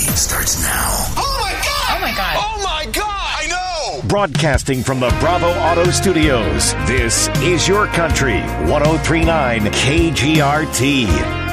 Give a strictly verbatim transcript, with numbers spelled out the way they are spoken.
starts now. Oh my God! Oh my God! Oh my God! I know! Broadcasting from the Bravo Auto Studios, this is Your Country, one oh three point nine K G R T.